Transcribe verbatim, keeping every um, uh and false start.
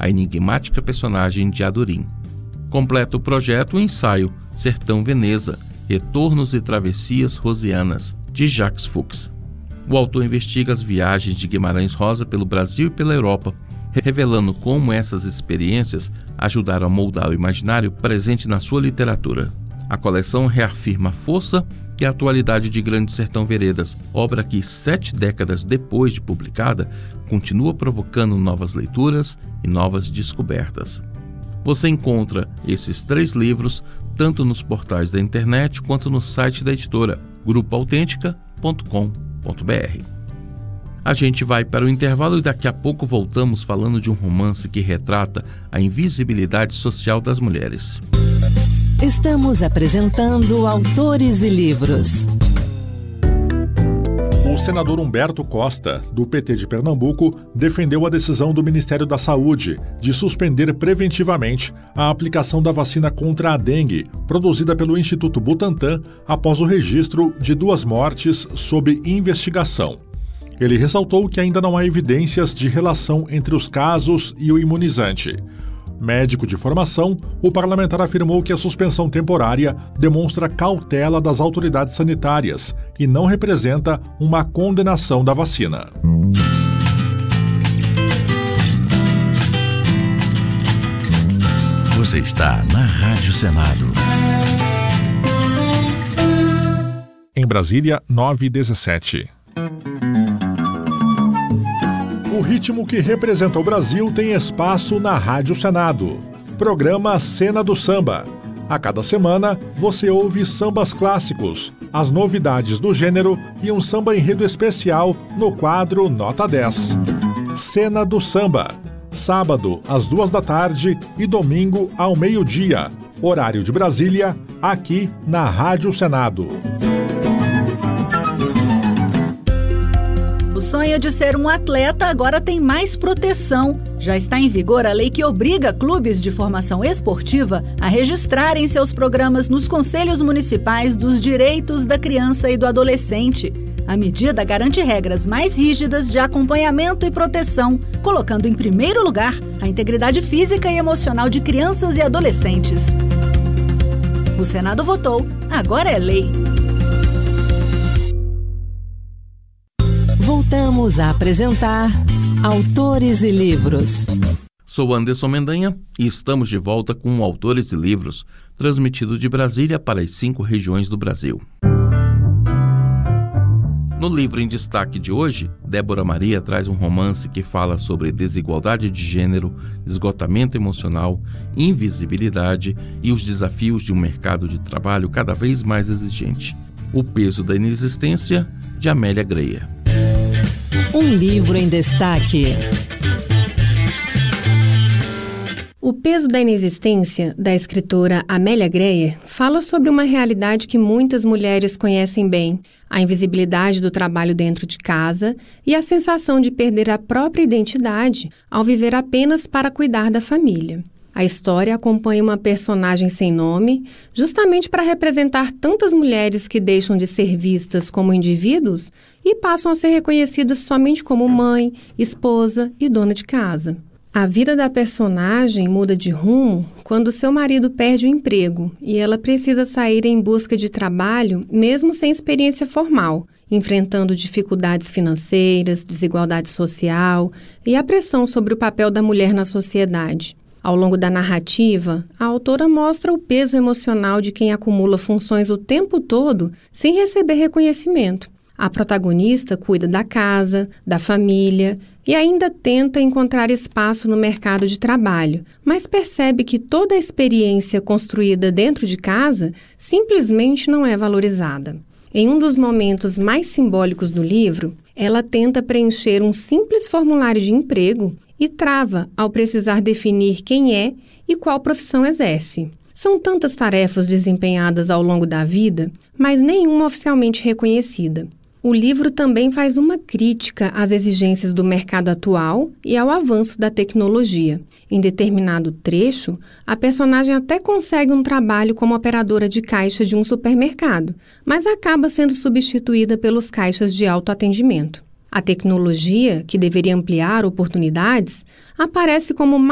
a enigmática personagem de Adorim. Completa o projeto o ensaio Sertão Veneza, Retornos e Travessias Rosianas, de Jacques Fuchs. O autor investiga as viagens de Guimarães Rosa pelo Brasil e pela Europa, revelando como essas experiências ajudaram a moldar o imaginário presente na sua literatura. A coleção reafirma a força e a atualidade de Grande Sertão Veredas, obra que, sete décadas depois de publicada, continua provocando novas leituras e novas descobertas. Você encontra esses três livros tanto nos portais da internet quanto no site da editora, grupo autêntica ponto com ponto b r. A gente vai para o intervalo e daqui a pouco voltamos falando de um romance que retrata a invisibilidade social das mulheres. Estamos apresentando Autores e Livros. O senador Humberto Costa, do P T de Pernambuco, defendeu a decisão do Ministério da Saúde de suspender preventivamente a aplicação da vacina contra a dengue, produzida pelo Instituto Butantan, após o registro de duas mortes sob investigação. Ele ressaltou que ainda não há evidências de relação entre os casos e o imunizante. Médico de formação, o parlamentar afirmou que a suspensão temporária demonstra cautela das autoridades sanitárias e não representa uma condenação da vacina. Você está na Rádio Senado. Em Brasília, nove e dezessete. O ritmo que representa o Brasil tem espaço na Rádio Senado. Programa Cena do Samba. A cada semana, você ouve sambas clássicos, as novidades do gênero e um samba enredo especial no quadro Nota dez. Cena do Samba. Sábado, às duas da tarde e domingo, ao meio-dia. Horário de Brasília, aqui na Rádio Senado. O sonho de ser um atleta agora tem mais proteção. Já está em vigor a lei que obriga clubes de formação esportiva a registrarem seus programas nos conselhos municipais dos direitos da criança e do adolescente. A medida garante regras mais rígidas de acompanhamento e proteção, colocando em primeiro lugar a integridade física e emocional de crianças e adolescentes. O Senado votou, agora é lei. Voltamos a apresentar Autores e Livros. Sou Anderson Mendanha e estamos de volta com Autores e Livros, transmitido de Brasília para as cinco regiões do Brasil. No livro em destaque de hoje, Débora Maria traz um romance que fala sobre desigualdade de gênero, esgotamento emocional, invisibilidade e os desafios de um mercado de trabalho cada vez mais exigente. O Peso da Inexistência, de Amélia Greia. Um livro em destaque. O Peso da Inexistência, da escritora Amélia Greia, fala sobre uma realidade que muitas mulheres conhecem bem, a invisibilidade do trabalho dentro de casa e a sensação de perder a própria identidade ao viver apenas para cuidar da família. A história acompanha uma personagem sem nome, justamente para representar tantas mulheres que deixam de ser vistas como indivíduos e passam a ser reconhecidas somente como mãe, esposa e dona de casa. A vida da personagem muda de rumo quando seu marido perde o emprego e ela precisa sair em busca de trabalho mesmo sem experiência formal, enfrentando dificuldades financeiras, desigualdade social e a pressão sobre o papel da mulher na sociedade. Ao longo da narrativa, a autora mostra o peso emocional de quem acumula funções o tempo todo sem receber reconhecimento. A protagonista cuida da casa, da família e ainda tenta encontrar espaço no mercado de trabalho, mas percebe que toda a experiência construída dentro de casa simplesmente não é valorizada. Em um dos momentos mais simbólicos do livro, ela tenta preencher um simples formulário de emprego e trava ao precisar definir quem é e qual profissão exerce. São tantas tarefas desempenhadas ao longo da vida, mas nenhuma oficialmente reconhecida. O livro também faz uma crítica às exigências do mercado atual e ao avanço da tecnologia. Em determinado trecho, a personagem até consegue um trabalho como operadora de caixa de um supermercado, mas acaba sendo substituída pelos caixas de autoatendimento. A tecnologia, que deveria ampliar oportunidades, aparece como